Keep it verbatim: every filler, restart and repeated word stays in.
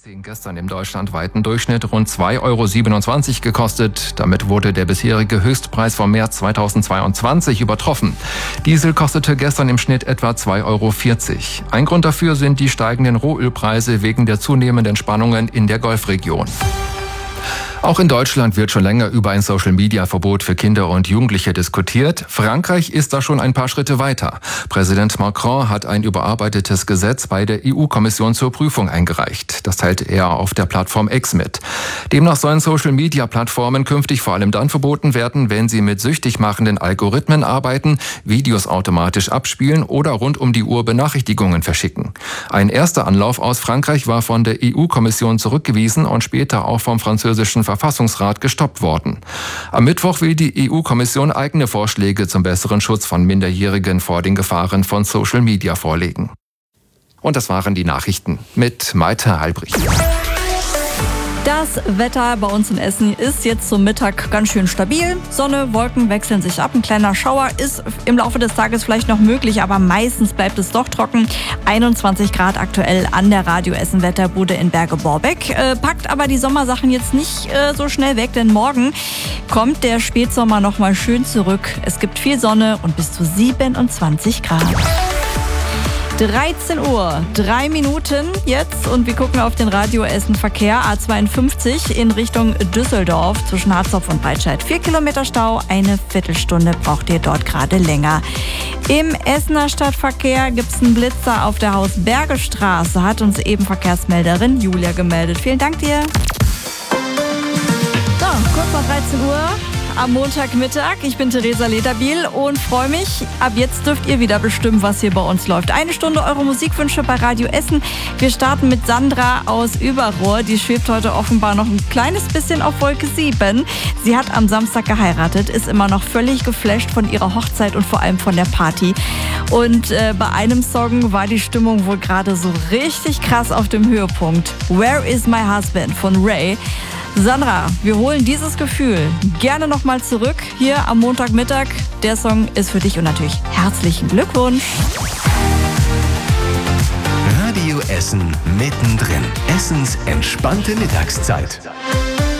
Gestern im deutschlandweiten Durchschnitt rund zwei Euro siebenundzwanzig gekostet. Damit wurde der bisherige Höchstpreis vom März zweitausendzweiundzwanzig übertroffen. Diesel kostete gestern im Schnitt etwa zwei Euro vierzig. Ein Grund dafür sind die steigenden Rohölpreise wegen der zunehmenden Spannungen in der Golfregion. Auch in Deutschland wird schon länger über ein Social-Media-Verbot für Kinder und Jugendliche diskutiert. Frankreich ist da schon ein paar Schritte weiter. Präsident Macron hat ein überarbeitetes Gesetz bei der E U-Kommission zur Prüfung eingereicht. Das teilte er auf der Plattform X mit. Demnach sollen Social-Media-Plattformen künftig vor allem dann verboten werden, wenn sie mit süchtig machenden Algorithmen arbeiten, Videos automatisch abspielen oder rund um die Uhr Benachrichtigungen verschicken. Ein erster Anlauf aus Frankreich war von der E U-Kommission zurückgewiesen und später auch vom französischen Verfassungsrat gestoppt worden. Am Mittwoch will die E U-Kommission eigene Vorschläge zum besseren Schutz von Minderjährigen vor den Gefahren von Social Media vorlegen. Und das waren die Nachrichten mit Maite Halbrich. Das Wetter bei uns in Essen ist jetzt zum Mittag ganz schön stabil. Sonne, Wolken wechseln sich ab. Ein kleiner Schauer ist im Laufe des Tages vielleicht noch möglich, aber meistens bleibt es doch trocken. einundzwanzig Grad aktuell an der Radio Essen Wetterbude in Berge-Borbeck. Äh, packt aber die Sommersachen jetzt nicht äh, so schnell weg, denn morgen kommt der Spätsommer noch mal schön zurück. Es gibt viel Sonne und bis zu siebenundzwanzig Grad. dreizehn Uhr, drei Minuten jetzt und wir gucken auf den Radio Essen Verkehr. A zweiundfünfzig in Richtung Düsseldorf zwischen Harzopf und Breitscheid. Vier Kilometer Stau, eine Viertelstunde braucht ihr dort gerade länger. Im Essener Stadtverkehr gibt es einen Blitzer auf der Hausbergestraße, hat uns eben Verkehrsmelderin Julia gemeldet. Vielen Dank dir. So, kurz nach dreizehn Uhr. Am Montagmittag. Ich bin Theresa Lederbiel und freue mich. Ab jetzt dürft ihr wieder bestimmen, was hier bei uns läuft. Eine Stunde eure Musikwünsche bei Radio Essen. Wir starten mit Sandra aus Überrohr. Die schwebt heute offenbar noch ein kleines bisschen auf Wolke sieben. Sie hat am Samstag geheiratet, ist immer noch völlig geflasht von ihrer Hochzeit und vor allem von der Party. Und äh, bei einem Song war die Stimmung wohl gerade so richtig krass auf dem Höhepunkt. Where is my husband von Ray. Sandra, wir holen dieses Gefühl gerne nochmal zurück hier am Montagmittag. Der Song ist für dich und natürlich herzlichen Glückwunsch. Radio Essen mittendrin. Essens entspannte Mittagszeit.